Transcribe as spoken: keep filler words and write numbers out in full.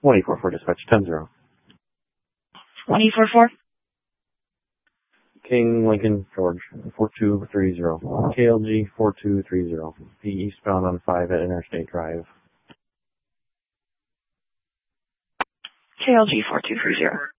twenty-four four dispatch, ten zero. twenty-four four. King Lincoln George, four two three zero. K L G four two three zero. Be eastbound on five at Interstate Drive. K L G four two three zero.